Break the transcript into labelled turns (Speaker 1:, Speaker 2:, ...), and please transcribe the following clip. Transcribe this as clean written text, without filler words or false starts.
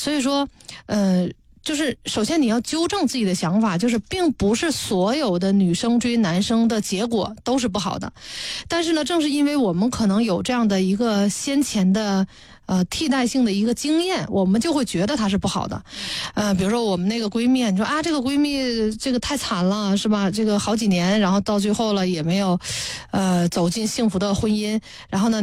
Speaker 1: 所以说就是首先你要纠正自己的想法，就是并不是所有的女生追男生的结果都是不好的，但是呢，正是因为我们可能有这样的一个先前的替代性的一个经验，我们就会觉得它是不好的。比如说我们那个闺蜜，你说啊，这个闺蜜这个太惨了，是吧？这个好几年，然后到最后了也没有走进幸福的婚姻，然后呢